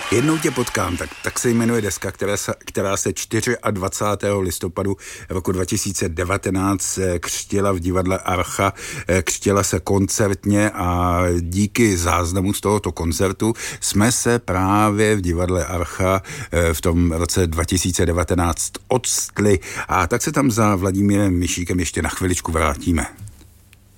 Jednou tě potkám, tak se jmenuje deska, která se 24. listopadu roku 2019 křtila v divadle Archa, křtila se koncertně a díky záznamu z tohoto koncertu jsme se právě v divadle Archa v tom roce 2019 odstli a tak se tam za Vladimírem Mišíkem ještě na chviličku vrátíme.